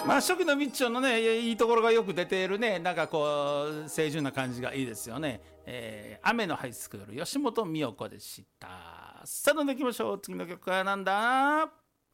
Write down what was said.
まあ初期のみっちょんのねいいところがよく出ているね、なんかこう清純な感じがいいですよね。雨のハイスクール吉本美代子でした。さあどんどんいきましょう。次の曲はなんだ。